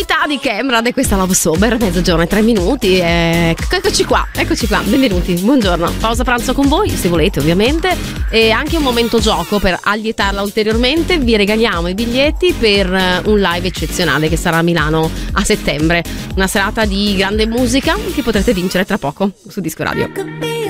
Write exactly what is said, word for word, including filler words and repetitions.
novità di Kemrad e questa Love Sober, mezzogiorno e tre minuti. E... eccoci qua, eccoci qua, benvenuti, buongiorno. Pausa pranzo con voi, se volete ovviamente, e anche un momento gioco per allietarla ulteriormente. Vi regaliamo i biglietti per un live eccezionale che sarà a Milano a settembre. Una serata di grande musica che potrete vincere tra poco su Disco Radio.